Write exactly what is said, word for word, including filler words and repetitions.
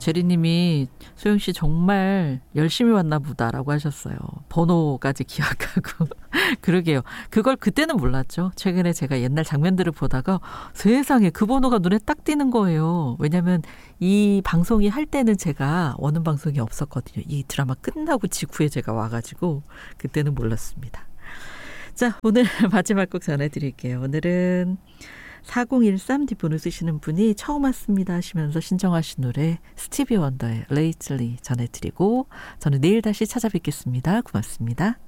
제리님이 소영 씨 정말 열심히 왔나 보다라고 하셨어요. 번호까지 기억하고. 그러게요. 그걸 그때는 몰랐죠. 최근에 제가 옛날 장면들을 보다가 세상에 그 번호가 눈에 딱 띄는 거예요. 왜냐하면 이 방송이 할 때는 제가 오는 방송이 없었거든요. 이 드라마 끝나고 직후에 제가 와가지고 그때는 몰랐습니다. 자, 오늘 마지막 곡 전해드릴게요. 오늘은 사공일삼 뒷번호 쓰시는 분이 처음 왔습니다 하시면서 신청하신 노래 스티비 원더의 Lately 전해드리고 저는 내일 다시 찾아뵙겠습니다. 고맙습니다.